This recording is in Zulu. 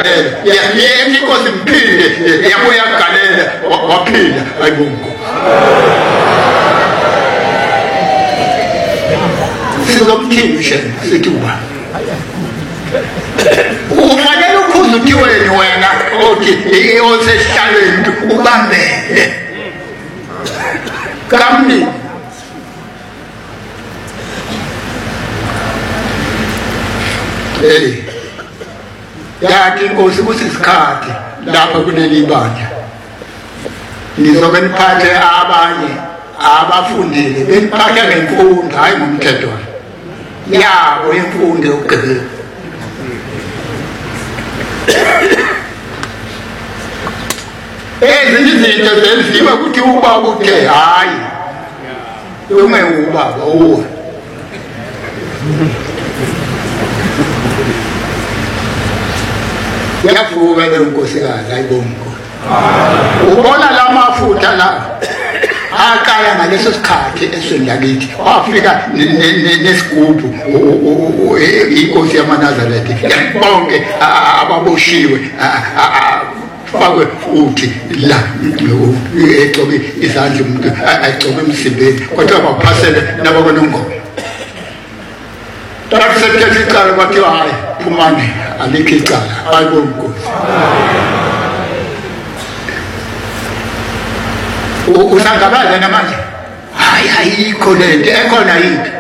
yagalela yena inkosi mphile yabuya yagalela waphila ayibongo sizomthimisha sithi uba ufanele ukhuza uthi wena othi osesihlalweni ubambele kamni yathi inkosi kusisikhathi lapha kuleli bandla nizobe niphathe abanye abafundile beniphathe ngemfundo hayi ngomthetho yabo imfundo yokugqibela ezinye izinto zenziwa ukuthi ubaba uthe hayi ubaba uwe yavuka le nkosikazi ayibongo ubona la mafutha la aqala ngaleso sikhathi esondakithi wafika nesigubhu inkosi yamaNazaretha bonke ababoshiwe fakwe uthi la egcobe izandla umuntu agcobe emsimbeni kodwa baphasele nabakonongoma takusethethe icala bathi hayi phumani alikho icala ayibongo usangabaza namanje hayi ayikho lento ekhona yini